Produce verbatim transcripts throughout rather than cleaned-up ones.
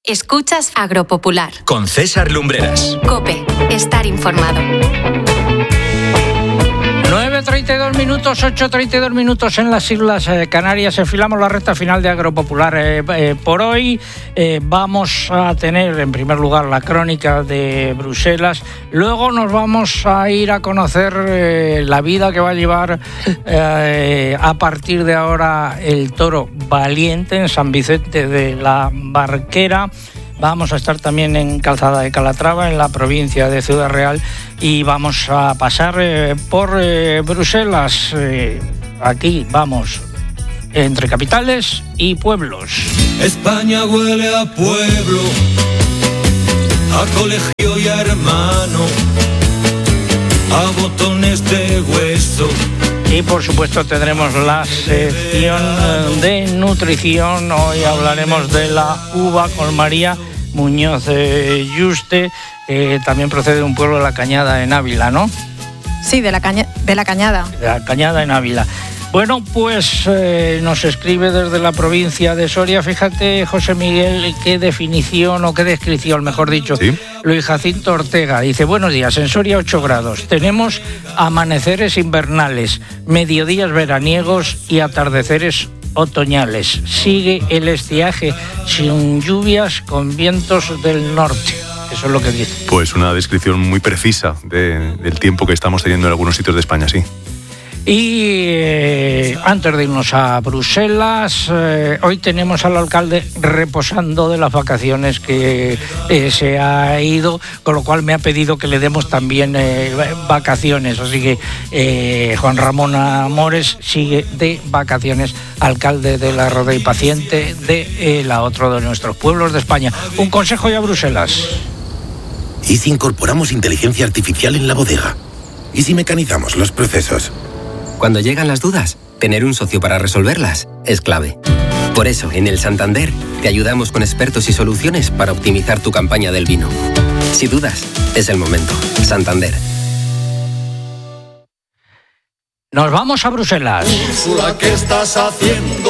Escuchas Agropopular. Con César Lumbreras. COPE. Estar informado. nueve treinta y dos minutos, ocho treinta y dos minutos en las Islas eh, Canarias. Enfilamos la recta final de Agropopular. Eh, eh, por hoy eh, vamos a tener en primer lugar la crónica de Bruselas. Luego nos vamos a ir a conocer eh, la vida que va a llevar eh, a partir de ahora el toro Valiente en San Vicente de la Barquera. Vamos a estar también en Calzada de Calatrava, en la provincia de Ciudad Real, y vamos a pasar eh, por eh, Bruselas. Eh, aquí vamos entre capitales y pueblos. España huele a pueblo, a colegio y a hermano, a botones de hueso. Y por supuesto tendremos la sección de nutrición. Hoy hablaremos de la uva con María Muñoz eh, Yuste, que también procede de un pueblo de La Cañada en Ávila, ¿no? Sí, de la, caña, de la Cañada. De La Cañada en Ávila. Bueno, pues eh, nos escribe desde la provincia de Soria. Fíjate, José Miguel, qué definición o qué descripción, mejor dicho. ¿Sí? Luis Jacinto Ortega dice: buenos días, en Soria ocho grados. Tenemos amaneceres invernales, mediodías veraniegos y atardeceres otoñales. Sigue el estiaje sin lluvias, con vientos del norte. Eso es lo que dice. Pues una descripción muy precisa de, del tiempo que estamos teniendo en algunos sitios de España, sí. Y eh, antes de irnos a Bruselas, eh, hoy tenemos al alcalde reposando de las vacaciones que eh, se ha ido, con lo cual me ha pedido que le demos también eh, vacaciones. Así que eh, Juan Ramón Amores sigue de vacaciones, alcalde de La Roda y Paciente, de eh, la otro de nuestros pueblos de España. Un consejo ya a Bruselas. ¿Y si incorporamos inteligencia artificial en la bodega? ¿Y si mecanizamos los procesos? Cuando llegan las dudas, tener un socio para resolverlas es clave. Por eso, en el Santander, te ayudamos con expertos y soluciones para optimizar tu campaña del vino. Si dudas, es el momento. Santander. Nos vamos a Bruselas. Úrsula, ¿qué estás haciendo?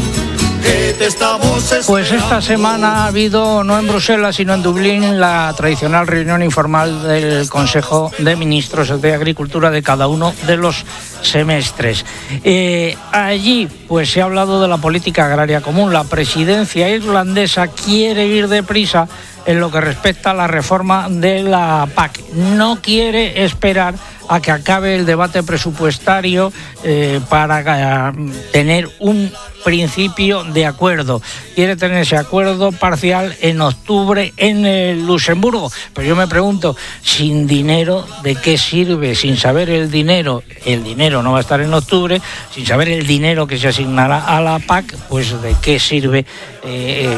¿Qué te estamos esperando? Pues esta semana ha habido, no en Bruselas, sino en Dublín, la tradicional reunión informal del Consejo de Ministros de Agricultura de cada uno de los semestres. Eh, allí pues se ha hablado de la política agraria común. La presidencia irlandesa quiere ir deprisa en lo que respecta a la reforma de la P A C. No quiere esperar a que acabe el debate presupuestario eh, para uh, tener un principio de acuerdo. Quiere tener ese acuerdo parcial en octubre en el Luxemburgo. Pero yo me pregunto, sin dinero, ¿de qué sirve? Sin saber el dinero, el dinero no va a estar en octubre, sin saber el dinero que se asignará a la P A C, pues ¿de qué sirve eh,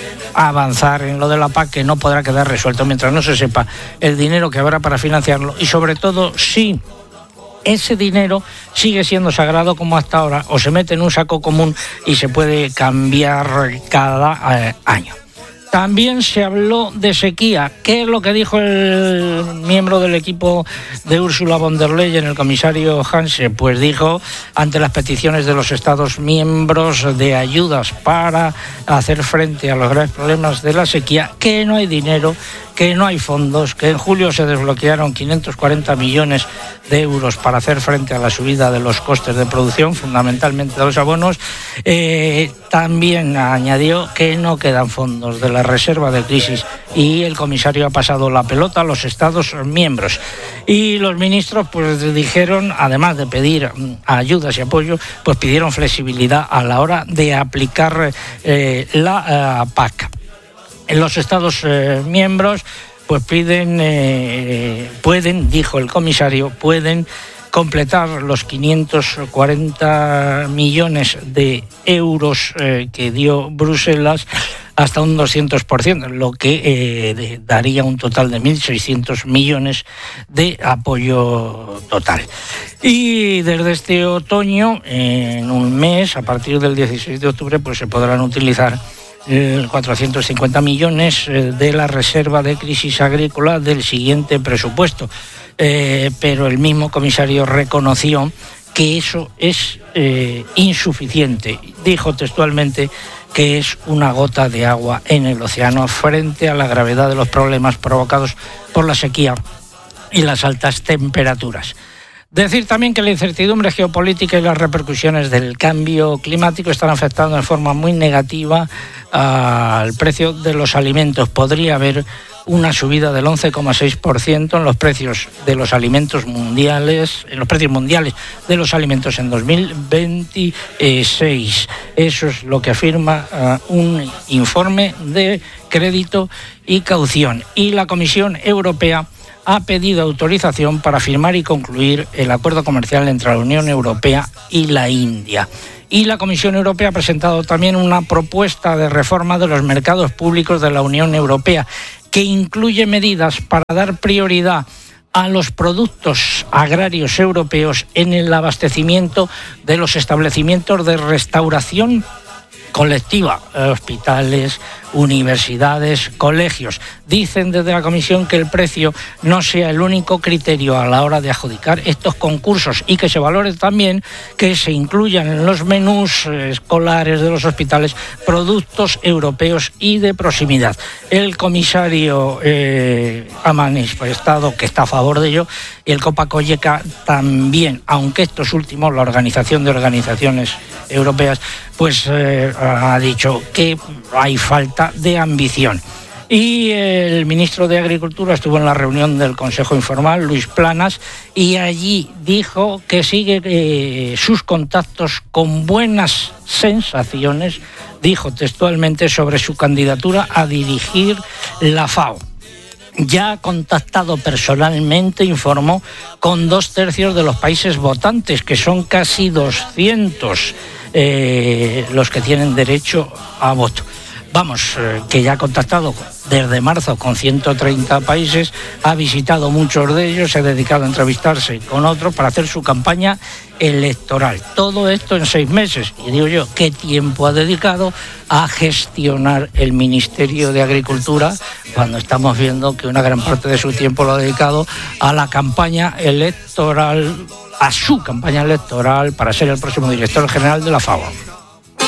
avanzar en lo de la P A C, que no podrá quedar resuelto mientras no se sepa el dinero que habrá para financiarlo? Y sobre todo, si ese dinero sigue siendo sagrado como hasta ahora, o se mete en un saco común y se puede cambiar cada eh, año. También se habló de sequía. ¿Qué es lo que dijo el miembro del equipo de Ursula von der Leyen, el comisario Hansen? Pues dijo, ante las peticiones de los Estados miembros de ayudas para hacer frente a los graves problemas de la sequía, que no hay dinero, que no hay fondos, que en julio se desbloquearon quinientos cuarenta millones de euros para hacer frente a la subida de los costes de producción, fundamentalmente de los abonos. Eh, también añadió que no quedan fondos de la reserva de crisis y el comisario ha pasado la pelota a los Estados miembros. Y los ministros pues dijeron, además de pedir ayudas y apoyo, pues pidieron flexibilidad a la hora de aplicar eh, la uh, P A C. En los Estados eh, miembros pues piden, eh, pueden, dijo el comisario, pueden completar los quinientos cuarenta millones de euros eh, que dio Bruselas hasta un doscientos por ciento, lo que eh, de, daría un total de mil seiscientos millones de apoyo total. Y desde este otoño, en un mes, a partir del dieciséis de octubre, pues se podrán utilizar cuatrocientos cincuenta millones de la reserva de crisis agrícola del siguiente presupuesto. Eh, pero el mismo comisario reconoció que eso es eh, insuficiente. Dijo textualmente que es una gota de agua en el océano frente a la gravedad de los problemas provocados por la sequía y las altas temperaturas. Decir también que la incertidumbre geopolítica y las repercusiones del cambio climático están afectando de forma muy negativa al precio de los alimentos. Podría haber una subida del once coma seis por ciento en los precios de los alimentos mundiales, en los precios mundiales de los alimentos en dos mil veintiséis. Eso es lo que afirma uh, un informe de crédito y caución. Y la Comisión Europea ha pedido autorización para firmar y concluir el acuerdo comercial entre la Unión Europea y la India. Y la Comisión Europea ha presentado también una propuesta de reforma de los mercados públicos de la Unión Europea, que incluye medidas para dar prioridad a los productos agrarios europeos en el abastecimiento de los establecimientos de restauración colectiva, hospitales, universidades, colegios. Dicen desde la Comisión que el precio no sea el único criterio a la hora de adjudicar estos concursos y que se valore también que se incluyan en los menús escolares de los hospitales productos europeos y de proximidad. El comisario eh, ha manifestado que está a favor de ello y el Copa Cogeca también, aunque estos últimos, la Organización de Organizaciones Europeas, pues eh, ha dicho que hay falta de ambición. Y el ministro de Agricultura estuvo en la reunión del Consejo Informal, Luis Planas, y allí dijo que sigue eh, sus contactos con buenas sensaciones, dijo textualmente, sobre su candidatura a dirigir la FAO. Ya ha contactado personalmente, informó, con dos tercios de los países votantes, que son casi doscientos eh, los que tienen derecho a voto. Vamos, eh, que ya ha contactado desde marzo con ciento treinta países, ha visitado muchos de ellos, se ha dedicado a entrevistarse con otros para hacer su campaña electoral. Todo esto en seis meses. Y digo yo, ¿qué tiempo ha dedicado a gestionar el Ministerio de Agricultura cuando estamos viendo que una gran parte de su tiempo lo ha dedicado a la campaña electoral, a su campaña electoral para ser el próximo director general de la FAO?